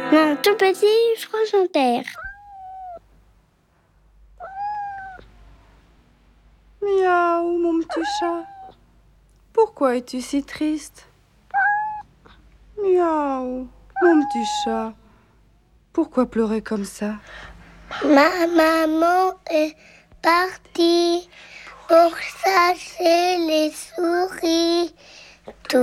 Non, tout petit, je crois son père. Miaou, mon petit chat. Pourquoi es-tu si triste? Miaou, mon petit chat. Pourquoi pleurer comme ça? Ma maman est partie pour chasser les souris.